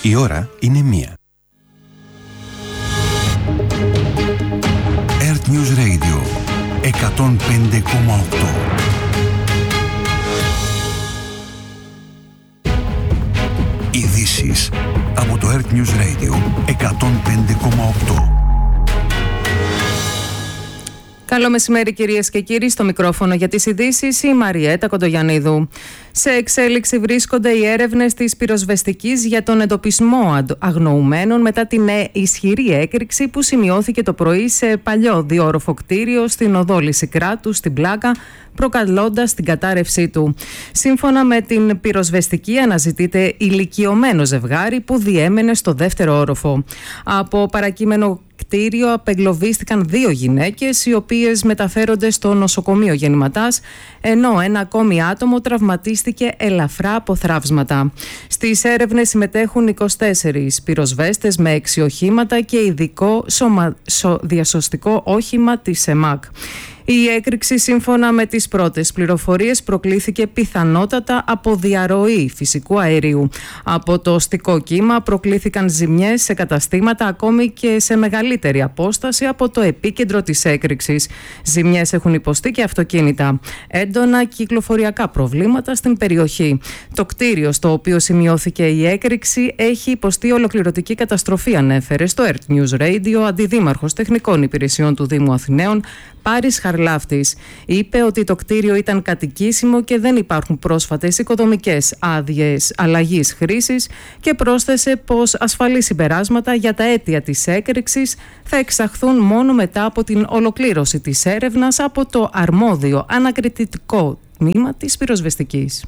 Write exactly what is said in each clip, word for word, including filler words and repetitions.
Η ώρα είναι μία. Earth News Radio εκατόν πέντε κόμμα οκτώ. Ειδήσεις από το Earth News Radio εκατόν πέντε κόμμα οκτώ. Καλό μεσημέρι κυρίες και κύριοι, στο μικρόφωνο για τις ειδήσεις η Μαριέτα Κοντογιαννίδου. Σε εξέλιξη βρίσκονται οι έρευνες της πυροσβεστικής για τον εντοπισμό αγνοουμένων μετά την ισχυρή έκρηξη που σημειώθηκε το πρωί σε παλιό διόροφο κτίριο στην οδό Λυσικράτου στην Πλάκα, προκαλώντας την κατάρρευσή του. Σύμφωνα με την πυροσβεστική, αναζητείται ηλικιωμένο ζευγάρι που διέμενε στο δεύτερο όροφο. Από παρακείμενο κτίριο απεγκλωβίστηκαν δύο γυναίκες, οι οποίες μεταφέρονται στο νοσοκομείο Γεννηματάς, ενώ ένα ακόμη άτομο τραυματίστηκε ελαφρά από θραύσματα. Στις έρευνες συμμετέχουν είκοσι τέσσερις πυροσβέστες με έξι οχήματα και ειδικό σωμα... σω... διασωστικό όχημα της ΕΜΑΚ. Η έκρηξη, σύμφωνα με τις πρώτες πληροφορίες, προκλήθηκε πιθανότατα από διαρροή φυσικού αερίου. Από το οστικό κύμα προκλήθηκαν ζημιές σε καταστήματα ακόμη και σε μεγαλύτερη απόσταση από το επίκεντρο της έκρηξης. Ζημιές έχουν υποστεί και αυτοκίνητα. Έντονα κυκλοφοριακά προβλήματα στην περιοχή. Το κτίριο στο οποίο σημειώθηκε η έκρηξη έχει υποστεί ολοκληρωτική καταστροφή, ανέφερε στο Earth News Radio αντιδήμαρχος τεχνικών υπηρεσιών του Δήμου Αθηναίων, Πάρης Χαρλάφτης. Είπε ότι το κτίριο ήταν κατοικήσιμο και δεν υπάρχουν πρόσφατες οικοδομικές άδειες αλλαγής χρήσης και πρόσθεσε πως ασφαλή συμπεράσματα για τα αίτια της έκρηξης θα εξαχθούν μόνο μετά από την ολοκλήρωση της έρευνας από το αρμόδιο ανακριτικό τμήμα της πυροσβεστικής.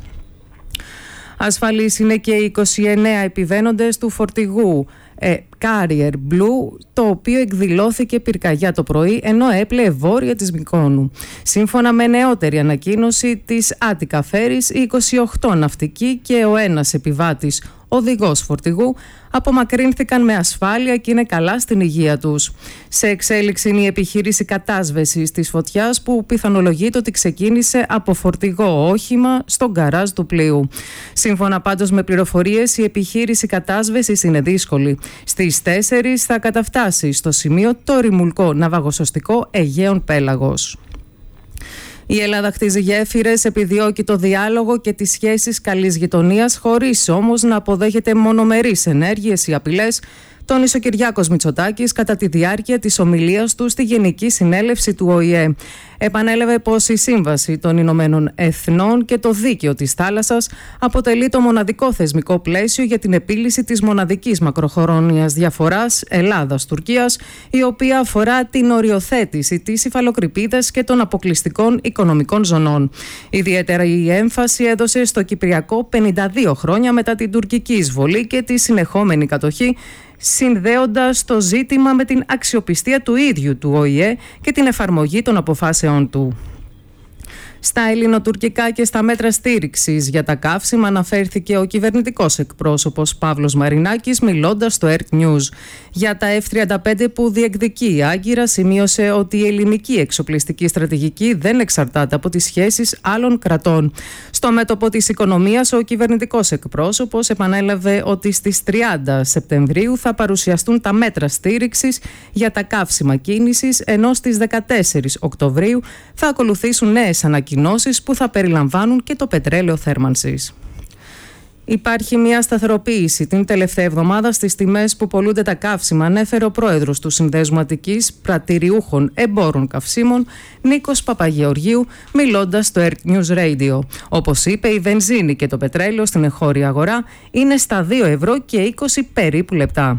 Ασφαλείς είναι και οι είκοσι εννέα επιβαίνοντες του φορτηγού Ε, Carrier Blue, το οποίο εκδηλώθηκε πυρκαγιά το πρωί ενώ έπλεε βόρεια της Μυκόνου. Σύμφωνα με νεότερη ανακοίνωση της Attica Ferries, οι είκοσι οκτώ ναυτικοί και ο ένας επιβάτης οδηγός φορτηγού απομακρύνθηκαν με ασφάλεια και είναι καλά στην υγεία τους. Σε εξέλιξη είναι η επιχείρηση κατάσβεσης της φωτιάς που πιθανολογείται ότι ξεκίνησε από φορτηγό όχημα στον γκαράζ του πλοίου. Σύμφωνα πάντως με πληροφορίες, η επιχείρηση κατάσβεσης είναι δύσκολη. Στις τέσσερις θα καταφτάσει στο σημείο το ρημουλκό ναυαγοσωστικό Αιγαίων Πέλαγος. Η Ελλάδα χτίζει γέφυρες, επιδιώκει το διάλογο και τις σχέσεις καλής γειτονίας, χωρίς όμως να αποδέχεται μονομερείς ενέργειες ή απειλές, τόνισε ο Κυριάκος Μητσοτάκης κατά τη διάρκεια της ομιλίας του στη Γενική Συνέλευση του Ο Η Ε. Επανέλαβε πως η Σύμβαση των Ηνωμένων Εθνών και το Δίκαιο της Θάλασσας αποτελεί το μοναδικό θεσμικό πλαίσιο για την επίλυση της μοναδικής μακροχρόνιας διαφοράς Ελλάδας-Τουρκίας, η οποία αφορά την οριοθέτηση της υφαλοκρηπίδας και των αποκλειστικών οικονομικών ζωνών. Ιδιαίτερα η έμφαση έδωσε στο Κυπριακό πενήντα δύο χρόνια μετά την τουρκική εισβολή και τη συνεχόμενη κατοχή, συνδέοντας το ζήτημα με την αξιοπιστία του ίδιου του Ο Η Ε και την εφαρμογή των αποφάσεών του. Στα ελληνοτουρκικά και στα μέτρα στήριξης για τα καύσιμα αναφέρθηκε ο κυβερνητικός εκπρόσωπος Παύλος Μαρινάκης, μιλώντας στο Earth News. Για τα εφ τριάντα πέντε που διεκδικεί η Άγκυρα, σημείωσε ότι η ελληνική εξοπλιστική στρατηγική δεν εξαρτάται από τις σχέσεις άλλων κρατών. Στο μέτωπο της οικονομίας, ο κυβερνητικός εκπρόσωπος επανέλαβε ότι στις τριάντα Σεπτεμβρίου θα παρουσιαστούν τα μέτρα στήριξης για τα καύσιμα κίνησης, ενώ στις δεκατέσσερις Οκτωβρίου θα ακολουθήσουν νέες ανακοινώσεις που θα περιλαμβάνουν και το πετρέλαιο θέρμανσης. Υπάρχει μια σταθεροποίηση την τελευταία εβδομάδα στις τιμές που πωλούνται τα καύσιμα, ανέφερε ο πρόεδρος του Συνδέσμου Αττικής Πρατηριούχων Εμπόρων Καυσίμων, Νίκος Παπαγεωργίου, μιλώντας στο Earth News Radio. Όπως είπε, η βενζίνη και το πετρέλαιο στην εγχώρια αγορά είναι στα δύο ευρώ και είκοσι περίπου λεπτά.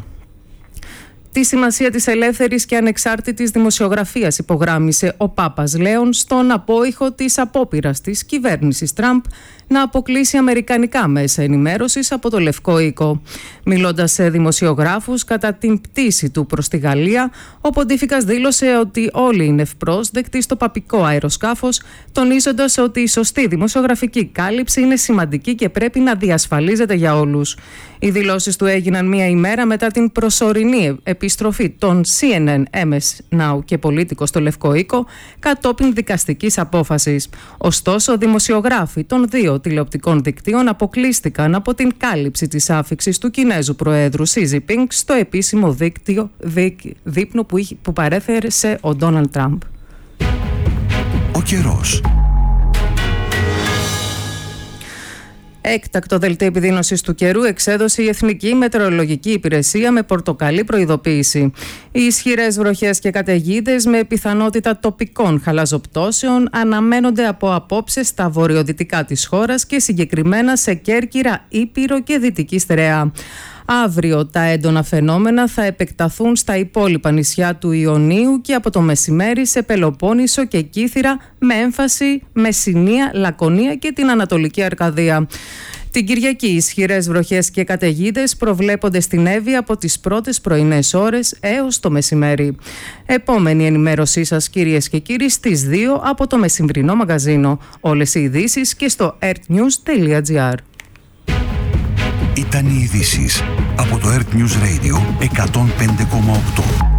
Τη σημασία της ελεύθερης και ανεξάρτητης δημοσιογραφίας υπογράμμισε ο Πάπας Λέων στον απόϊχο της απόπειρας της κυβέρνησης Τραμπ να αποκλείσει αμερικανικά μέσα ενημέρωσης από το Λευκό Οίκο. Μιλώντας σε δημοσιογράφους κατά την πτήση του προς τη Γαλλία, ο Ποντίφικας δήλωσε ότι όλοι είναι ευπρόσδεκτοι στο παπικό αεροσκάφος, τονίζοντας ότι η σωστή δημοσιογραφική κάλυψη είναι σημαντική και πρέπει να διασφαλίζεται για όλους. Οι δηλώσεις του έγιναν μία ημέρα μετά την προσωρινή επίσκεψη επιστροφή των σι εν εν, εμ ες Now και Πολίτικο στο Λευκό Οίκο κατόπιν δικαστικής απόφασης. Ωστόσο, δημοσιογράφοι των δύο τηλεοπτικών δικτύων αποκλείστηκαν από την κάλυψη της άφιξης του Κινέζου Προέδρου Σι Τζινπίνγκ στο επίσημο δίκτυο δείπνου που, είχε, που παρέφερε σε ο Ντόναλντ Τραμπ. Ο καιρός. Έκτακτο δελτίο επιδείνωσης του καιρού εξέδωσε η Εθνική Μετεωρολογική Υπηρεσία με πορτοκαλί προειδοποίηση. Οι ισχυρές βροχές και καταιγίδες με πιθανότητα τοπικών χαλαζοπτώσεων αναμένονται από απόψε στα βορειοδυτικά της χώρας και συγκεκριμένα σε Κέρκυρα, Ήπειρο και Δυτική Στερεά. Αύριο τα έντονα φαινόμενα θα επεκταθούν στα υπόλοιπα νησιά του Ιωνίου και από το μεσημέρι σε Πελοπόννησο και Κύθυρα, με έμφαση Μεσσηνία, Λακωνία και την Ανατολική Αρκαδία. Την Κυριακή ισχυρές βροχές και καταιγίδες προβλέπονται στην Εύβοια από τις πρώτες πρωινές ώρες έως το μεσημέρι. Επόμενη ενημέρωσή σας, κυρίες και κύριοι, στις δύο από το μεσημβρινό μαγαζίνο. Όλες οι ειδήσεις και στο ertnews τελεία gr. Ήταν οι ειδήσεις από το Earth News Radio εκατόν πέντε κόμμα οκτώ.